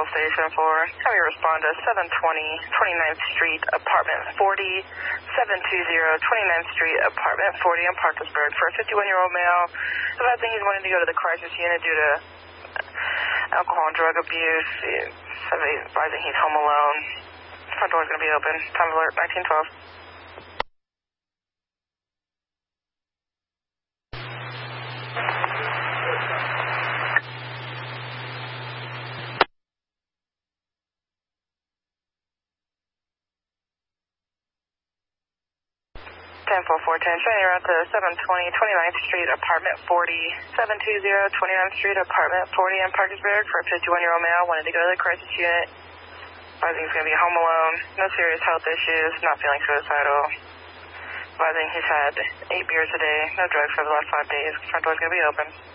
Station for have you respond to 720 29th Street, Apartment 40, 720 29th Street, Apartment 40 in Parkersburg for a 51-year-old male. Advising he's wanting to go to the crisis unit due to alcohol and drug abuse. Advising he's home alone. Front door's going to be open. Time alert 1912. 10-4-4-10, showing you're at the 720 29th Street, Apartment 40, 720 29th Street, Apartment 40 in Parkersburg for a 51-year-old male wanted to go to the crisis unit. Advising he's going to be home alone, no serious health issues, not feeling suicidal. Advising he's had 8 beers a day, no drugs for the last 5 days. Front door's going to be open.